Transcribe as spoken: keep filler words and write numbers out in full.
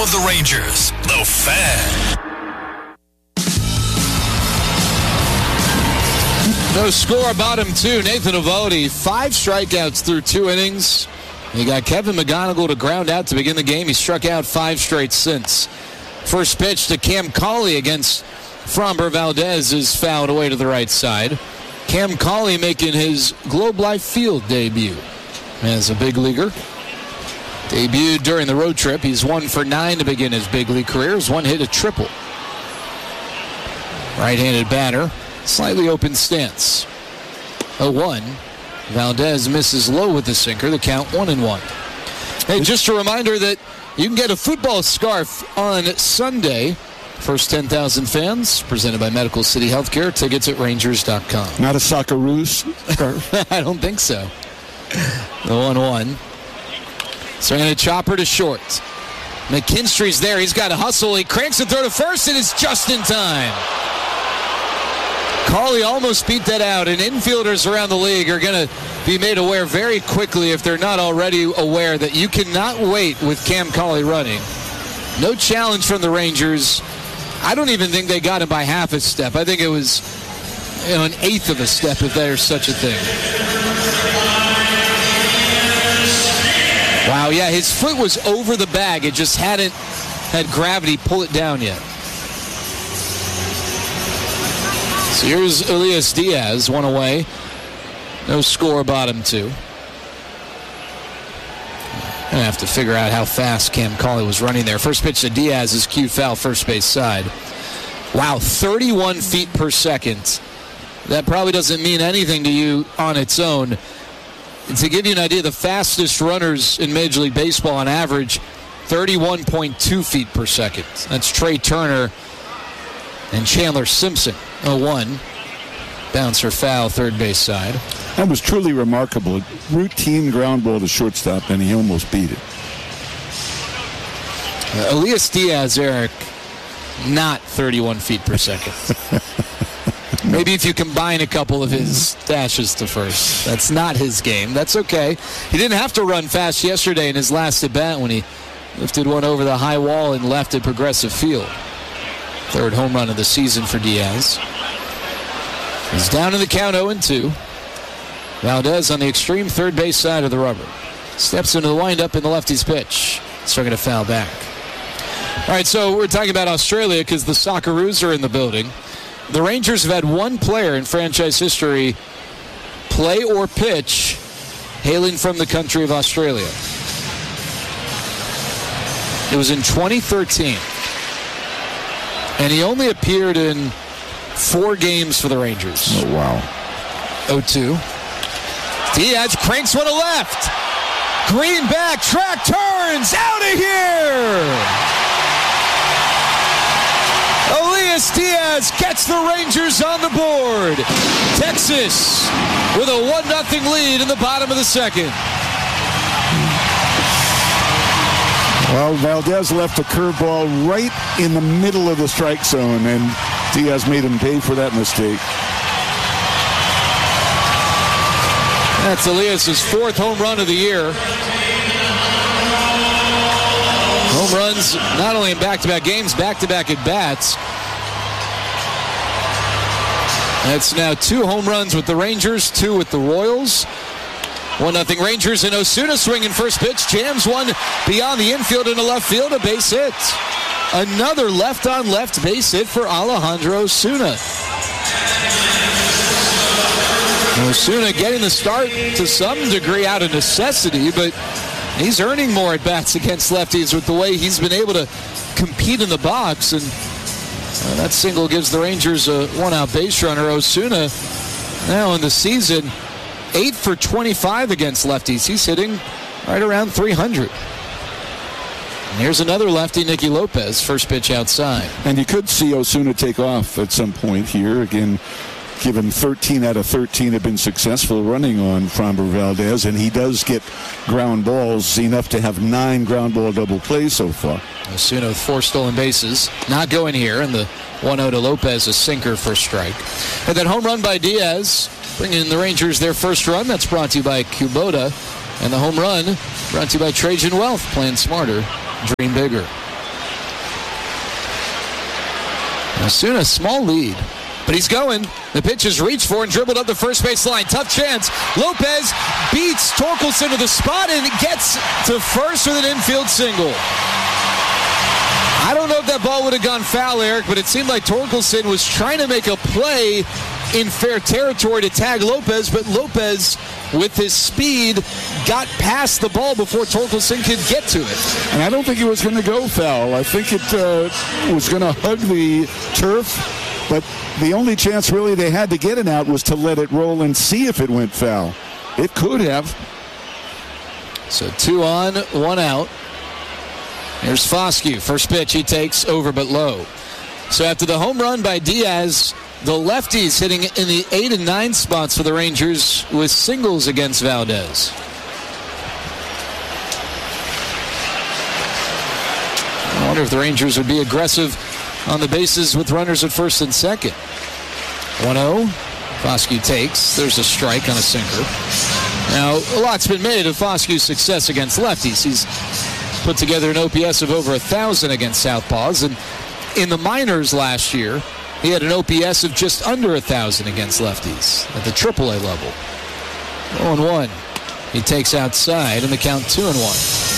of the Rangers, The Fan. No score, bottom two. Nathan Eovaldi, five strikeouts through two innings. You got Kevin McGonigal to ground out to begin the game. He struck out five straight since. First pitch to Cam Cauley against Framber Valdez is fouled away to the right side. Cam Cauley making his Globe Life Field debut as a big leaguer. Debuted during the road trip. He's one for nine to begin his big league career. He's one hit, a triple. Right-handed batter. Slightly open stance. oh one. Valdez misses low with the sinker. The count one and one. Hey, just a reminder that you can get a football scarf on Sunday. First ten thousand fans, presented by Medical City Healthcare. Tickets at Rangers dot com. Not a Socceroos scarf? I don't think so. The one one. Swinging a chopper to short. McKinstry's there. He's got to hustle. He cranks the throw to first, and it's just in time. Cauley almost beat that out, and infielders around the league are going to be made aware very quickly, if they're not already aware, that you cannot wait with Cam Cauley running. No challenge from the Rangers. I don't even think they got him by half a step. I think it was, you know, an eighth of a step, if there's such a thing. Wow, yeah, his foot was over the bag. It just hadn't had gravity pull it down yet. So here's Elias Diaz, one away. No score, bottom two. I'm going to have to figure out how fast Cam Cauley was running there. First pitch to Diaz is cue foul, first base side. Wow, thirty-one feet per second. That probably doesn't mean anything to you on its own. And to give you an idea, the fastest runners in Major League Baseball on average, thirty-one point two feet per second. That's Trey Turner and Chandler Simpson. oh one. Bouncer foul, third base side. That was truly remarkable. Routine ground ball to shortstop, and he almost beat it. Uh, Elias Diaz, Eric, not thirty-one feet per second. Maybe if you combine a couple of his dashes to first. That's not his game. That's okay. He didn't have to run fast yesterday in his last at-bat when he lifted one over the high wall and left at Progressive Field. Third home run of the season for Diaz. He's down in the count, oh and two. Valdez on the extreme third base side of the rubber. Steps into the windup in the lefty's pitch. Swinging a foul back. All right, so we're talking about Australia because the Socceroos are in the building. The Rangers have had one player in franchise history play or pitch hailing from the country of Australia. It was in twenty thirteen. And he only appeared in four games for the Rangers. Oh, wow. oh two. Diaz cranks one to left. Green back, track turns, out of here! Elias Diaz gets the Rangers on the board. Texas with a one nothing lead in the bottom of the second. Well, Valdez left a curveball right in the middle of the strike zone, and Diaz made him pay for that mistake. That's Elias' fourth home run of the year. Home runs not only in back-to-back games, back-to-back at-bats. That's now two home runs with the Rangers, two with the Royals. one nothing Rangers, and Osuna swinging first pitch. Jams one beyond the infield into left field, a base hit. Another left-on-left base hit for Alejandro Osuna. Osuna getting the start to some degree out of necessity, but he's earning more at-bats against lefties with the way he's been able to compete in the box. And uh, that single gives the Rangers a one-out base runner. Osuna now in the season, eight for twenty-five against lefties. He's hitting right around three hundred. And here's another lefty, Nicky Lopez, first pitch outside. And you could see Osuna take off at some point here. Again, given thirteen out of thirteen have been successful running on Framber Valdez, and he does get ground balls, enough to have nine ground ball double plays so far. Osuna with four stolen bases. Not going here, and the one oh to Lopez, a sinker for strike. And then home run by Diaz, bringing the Rangers their first run. That's brought to you by Kubota. And the home run brought to you by Trajan Wealth. Playing smarter, dream bigger. Osuna, small lead. But he's going. The pitch is reached for and dribbled up the first base line. Tough chance. Lopez beats Torkelson to the spot and gets to first with an infield single. I don't know if that ball would have gone foul, Eric, but it seemed like Torkelson was trying to make a play in fair territory to tag Lopez, but Lopez, with his speed, got past the ball before Torkelson could get to it. And I don't think it was going to go foul. I think it uh, was going to hug the turf. But the only chance really they had to get it out was to let it roll and see if it went foul. It could have. So two on, one out. Here's Foscue. First pitch he takes over but low. So after the home run by Diaz, the lefties hitting in the eight and nine spots for the Rangers with singles against Valdez. I wonder if the Rangers would be aggressive on the bases with runners at first and second. one oh. Foscue takes. There's a strike on a sinker. Now, a lot's been made of Foscue's success against lefties. He's put together an O P S of over one thousand against southpaws. And in the minors last year, he had an O P S of just under one thousand against lefties at the triple A level. oh and one. He takes outside, and the count two and one.